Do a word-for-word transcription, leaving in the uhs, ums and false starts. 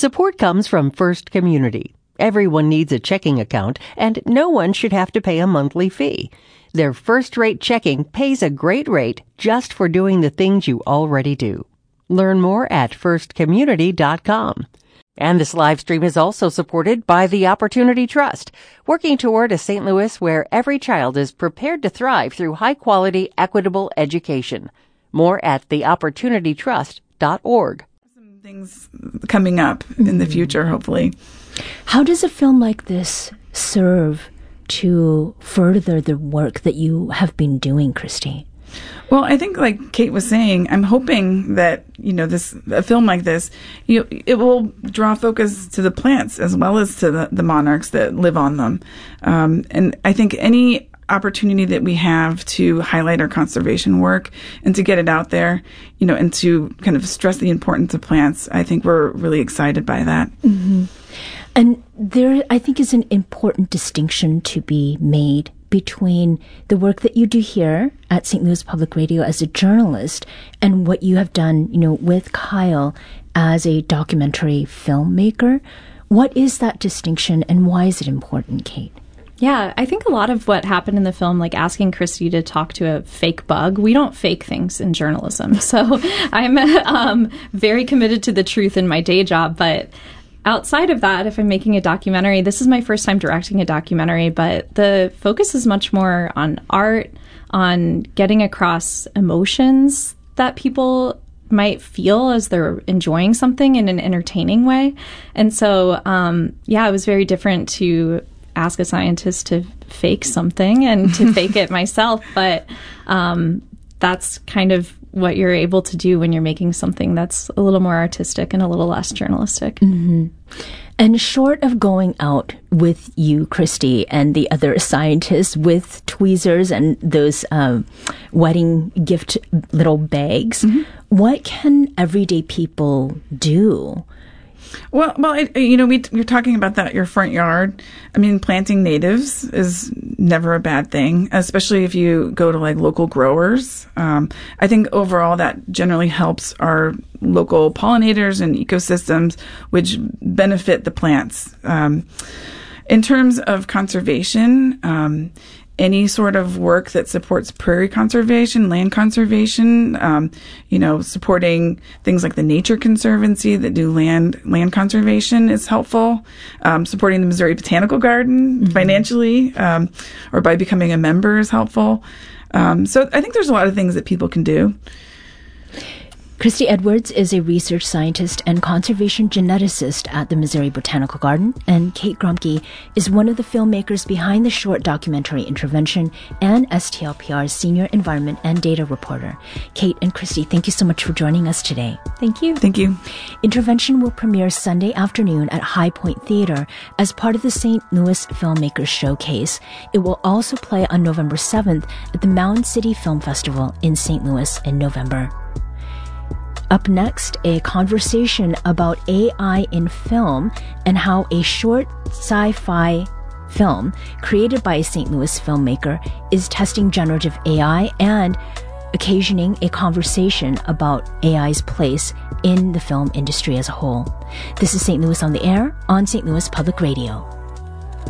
Support comes from First Community. Everyone needs a checking account, and no one should have to pay a monthly fee. Their first-rate checking pays a great rate just for doing the things you already do. Learn more at first community dot com. And this live stream is also supported by the Opportunity Trust, working toward a Saint Louis where every child is prepared to thrive through high-quality, equitable education. More at the opportunity trust dot org. Some things coming up in the future, hopefully. How does a film like this serve to further the work that you have been doing, Christy? Well, I think, like Kate was saying, I'm hoping that, you know, this a film like this, you know, it will draw focus to the plants as well as to the, the monarchs that live on them. Um, and I think any opportunity that we have to highlight our conservation work and to get it out there, you know, and to kind of stress the importance of plants, I think we're really excited by that. Mm-hmm. And there, I think, is an important distinction to be made between the work that you do here at Saint Louis Public Radio as a journalist and what you have done, you know, with Kyle as a documentary filmmaker. What is that distinction and why is it important, Kate? Yeah, I think a lot of what happened in the film, like asking Christy to talk to a fake bug, we don't fake things in journalism. So I'm um, very committed to the truth in my day job, but outside of that, if I'm making a documentary, this is my first time directing a documentary, but the focus is much more on art, on getting across emotions that people might feel as they're enjoying something in an entertaining way. And so, um, yeah, it was very different to ask a scientist to fake something and to fake it myself. But um, that's kind of what you're able to do when you're making something that's a little more artistic and a little less journalistic. Mm-hmm. And short of going out with you, Christy, and the other scientists with tweezers and those um, wedding gift little bags, mm-hmm. what can everyday people do? Well, well, I, you know, we, you're talking about that, your front yard. I mean, planting natives is never a bad thing, especially if you go to like local growers. Um, I think overall that generally helps our local pollinators and ecosystems, which benefit the plants. Um, in terms of conservation, um, any sort of work that supports prairie conservation, land conservation, um, you know, supporting things like the Nature Conservancy that do land land conservation is helpful. Um, supporting the Missouri Botanical Garden mm-hmm. financially um, or by becoming a member is helpful. Um, so I think there's a lot of things that people can do. Christy Edwards is a research scientist and conservation geneticist at the Missouri Botanical Garden, and Kate Grumke is one of the filmmakers behind the short documentary Intervention and S T L P R's senior environment and data reporter. Kate and Christy, thank you so much for joining us today. Thank you. Thank you. Intervention will premiere Sunday afternoon at High Point Theater as part of the Saint Louis Filmmakers Showcase. It will also play on November seventh at the Mound City Film Festival in Saint Louis in November. Up next, a conversation about A I in film and how a short sci-fi film created by a Saint Louis filmmaker is testing generative A I and occasioning a conversation about A I's place in the film industry as a whole. This is Saint Louis on the Air on Saint Louis Public Radio.